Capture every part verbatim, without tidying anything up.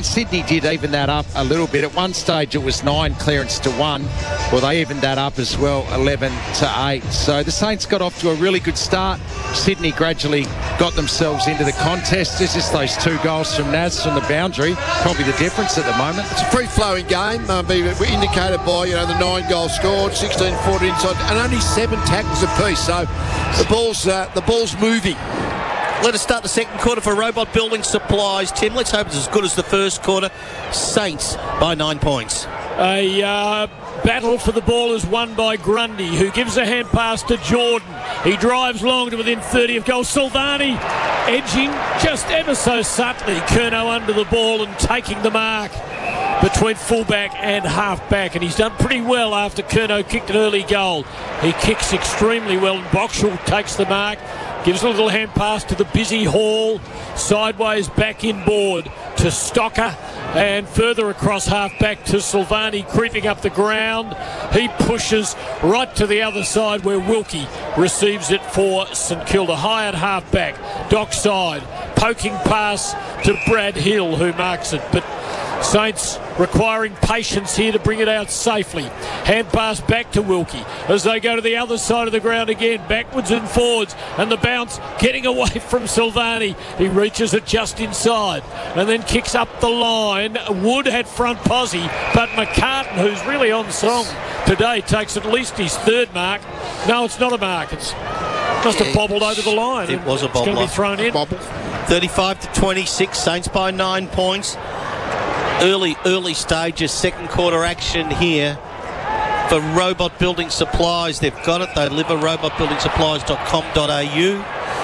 Sydney did even that up a little bit. At one stage, it was nine clearance to one. Well, they evened that up as well, eleven to eight. So the Saints got off to a really good start. Sydney gradually got themselves into the contest. It's just those two goals from Naz from the boundary, probably the difference at the moment. It's a free-flowing game, uh, be indicated by, you know, the nine goals scored, sixteen forty inside, and only seven tackles apiece. So the ball's uh, the ball's moving. Let us start the second quarter for Robot Building Supplies. Tim, let's hope it's as good as the first quarter. Saints by nine points. A uh, battle for the ball is won by Grundy, who gives a hand pass to Jordan. He drives long to within thirty of goal. Silvani edging just ever so subtly. Curnow under the ball and taking the mark between fullback and halfback, and he's done pretty well after Curnow kicked an early goal. He kicks extremely well, and Boxall takes the mark, gives a little hand pass to the busy Hall, sideways back inboard to Stocker, and further across half-back to Silvani, creeping up the ground. He pushes right to the other side where Wilkie receives it for St Kilda. High at half-back, dockside, poking pass to Brad Hill, who marks it, but Saints requiring patience here to bring it out safely. Hand pass back to Wilkie as they go to the other side of the ground again, backwards and forwards, and the bounce getting away from Silvani. He reaches it just inside and then kicks up the line. Wood had front posse, but McCartan, who's really on song today, takes at least his third mark. No, it's not a mark. It's must have bobbled over the line. It was a bobble. It's going to be thrown in. Bobble. thirty-five to twenty-six, Saints by nine points. Early, early stages, second quarter action here for Robot Building Supplies. They've got it. They deliver robot building supplies dot com dot a u.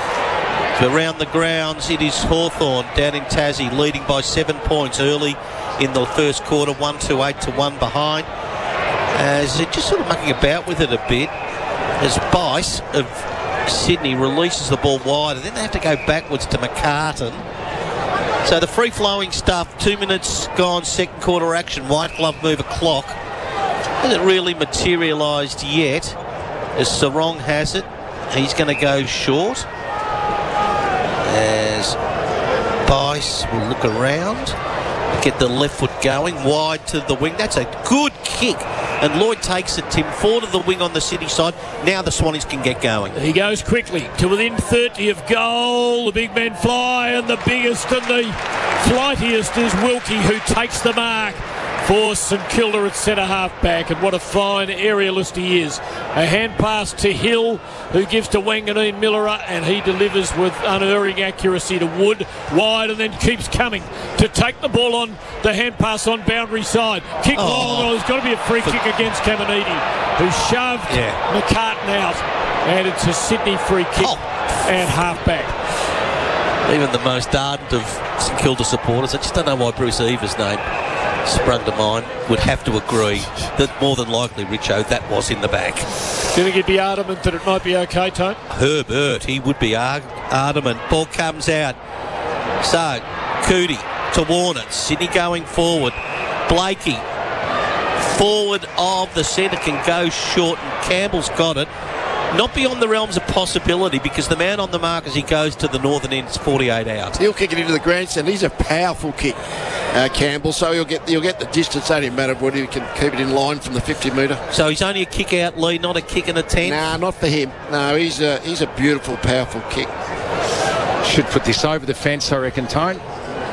Around the grounds, it is Hawthorn down in Tassie, leading by seven points early in the first quarter, one to eight to one behind. As they're just sort of mucking about with it a bit, as Bice of Sydney releases the ball wide, and then they have to go backwards to McCartan. So the free-flowing stuff, two minutes gone, second quarter action, white glove move o'clock. Hasn't really materialised yet, as Sarong has it. He's going to go short, as Bice will look around, get the left foot going, wide to the wing. That's a good kick. And Lloyd takes it, Tim, forward of the wing on the City side. Now the Swannies can get going. He goes quickly to within thirty of goal. The big men fly, and the biggest and the flightiest is Wilkie, who takes the mark for St Kilda at centre half-back. And what a fine aerialist he is. A hand pass to Hill, who gives to Wanganeen Millera, and he delivers with unerring accuracy to Wood, wide, and then keeps coming to take the ball on the hand pass on boundary side. Kick oh. long, well, there's got to be a free kick against Caminiti, who shoved yeah. McCartan out, and it's a Sydney free kick oh. and half-back. Even the most ardent of St Kilda supporters, I just don't know why Bruce Evers' name sprung to mind, would have to agree that more than likely, Richo, that was in the back. Do you think he'd be adamant that it might be okay, Tone? Herbert, he would be ar- adamant. Ball comes out. So, Cootie to Warner. Sydney going forward. Blakey, forward of the centre, can go short, and Campbell's got it. Not beyond the realms of possibility, because the man on the mark as he goes to the northern end is forty-eight out. He'll kick it into the grandstand. He's a powerful kick, uh, Campbell. So he'll get he'll get the distance. That doesn't matter whether he can keep it in line from the fifty metre. So he's only a kick out lead, not a kick and a ten. Nah, not for him. No, he's a he's a beautiful, powerful kick. Should put this over the fence, I reckon, Tone.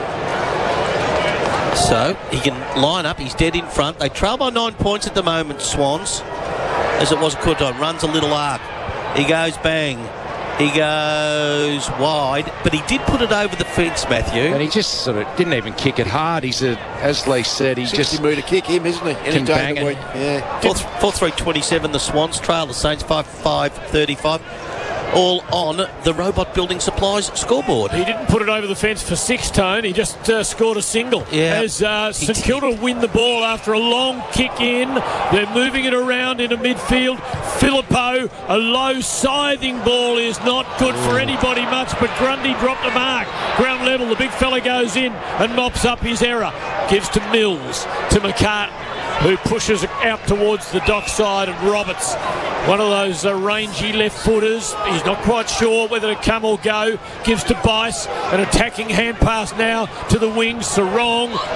So he can line up. He's dead in front. They trail by nine points at the moment, Swans. As it was a quarter time, runs a little arc. He goes bang. He goes wide, but he did put it over the fence, Matthew. And he just sort of didn't even kick it hard. He's a, as Lee said, he just metre kick him, isn't he? Any can bang it. it. Yeah. four three twenty-seven, the Swans trail the Saints five five thirty-five. All on the Robot Building Supplies scoreboard. He didn't put it over the fence for six, Tone. He just uh, scored a single. Yeah. As uh, St Kilda win the ball after a long kick in. They're moving it around into midfield. Filippo, a low scything ball is not good for anybody much, but Grundy dropped the mark. Ground level, the big fella goes in and mops up his error. Gives to Mills, to McCartan, who pushes it out towards the dockside, and Roberts, one of those uh, rangy left footers. He's not quite sure whether to come or go. Gives to Bice, an attacking hand pass now to the wing. Sarong